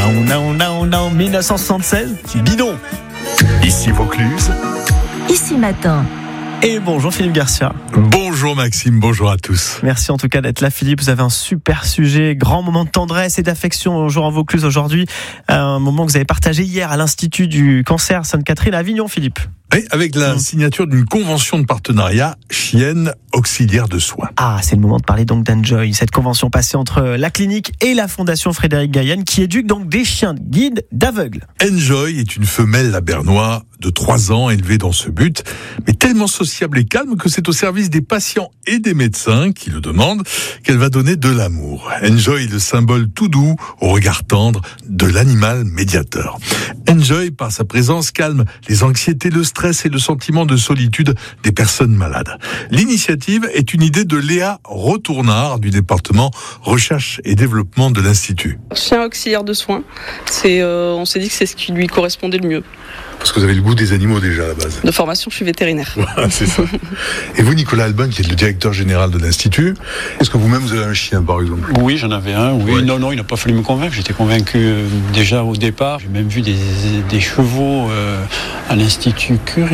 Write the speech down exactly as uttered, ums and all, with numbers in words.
Non, non, non, non, dix-neuf cent soixante-seize, bidon. Ici Vaucluse. Ici Matin. Et bonjour Philippe Garcia. Bonjour Maxime, bonjour à tous. Merci en tout cas d'être là Philippe, vous avez un super sujet, grand moment de tendresse et d'affection au jour en Vaucluse aujourd'hui. Un moment que vous avez partagé hier à l'Institut du cancer Sainte-Catherine à Avignon Philippe. Oui, avec la signature d'une convention de partenariat chienne auxiliaire de soins. Ah, c'est le moment de parler donc d'Enjoy, cette convention passée entre la clinique et la fondation Frédéric Gaillane qui éduque donc des chiens guides d'aveugles. Enjoy est une femelle labernois de trois ans élevée dans ce but, mais tellement sociable et calme que c'est au service des patients et des médecins qui le demandent qu'elle va donner de l'amour. Enjoy est le symbole tout doux, au regard tendre, de l'animal médiateur. Enjoy, par sa présence, calme les anxiétés, le stress et le sentiment de solitude des personnes malades. L'initiative est une idée de Léa Retournard du département Recherche et Développement de l'Institut. Chien auxiliaire de soins, c'est, euh, on s'est dit que c'est ce qui lui correspondait le mieux. Parce que vous avez le goût des animaux déjà à la base. De formation, je suis vétérinaire. Voilà, c'est ça. Et vous, Nicolas Albin, qui êtes le directeur général de l'Institut, est-ce que vous-même vous avez un chien, par exemple ? Oui, j'en avais un. Oui, ouais. non, non, il n'a pas fallu me convaincre. J'étais convaincu euh, déjà au départ. J'ai même vu des, des chevaux euh, à l'Institut Curie.